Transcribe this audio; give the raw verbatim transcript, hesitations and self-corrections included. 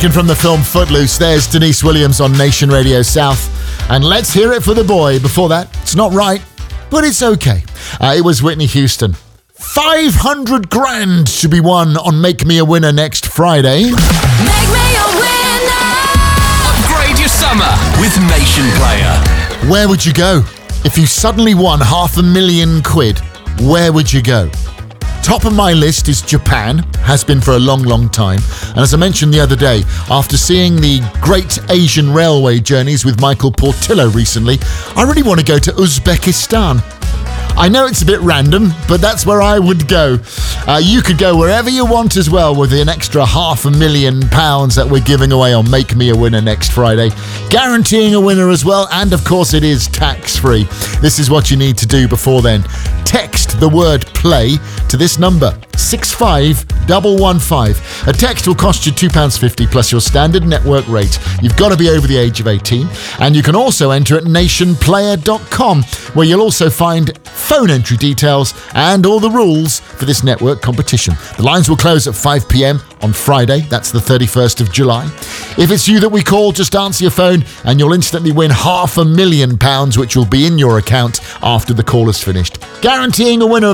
From the film Footloose, there's Denise Williams on Nation Radio South. And let's hear it for the boy. Before that, it's not right, but it's okay. Uh, it was Whitney Houston. five hundred grand to be won on Make Me a Winner next Friday. Make me a winner! Upgrade your summer with Nation Player. Where would you go if you suddenly won half a million quid? Where would you go? Top of my list is Japan, has been for a long, long time. And as I mentioned the other day, after seeing the Great Asian Railway Journeys with Michael Portillo recently, I really want to go to Uzbekistan. I know it's a bit random, but that's where I would go. Uh, you could go wherever you want as well with an extra half a million pounds that we're giving away on Make Me a Winner next Friday. Guaranteeing a winner as well, and of course it is tax-free. This is what you need to do before then. Text the word play to this number, six five one one five. A text will cost you two pounds fifty plus your standard network rate. You've got to be over the age of eighteen. And you can also enter at nation player dot com, where you'll also find phone entry details and all the rules for this network competition. The lines will close at five p.m. on Friday. That's the thirty-first of July. If it's you that we call, just answer your phone and you'll instantly win half a million pounds, which will be in your account after the call is finished. Guaranteeing a winner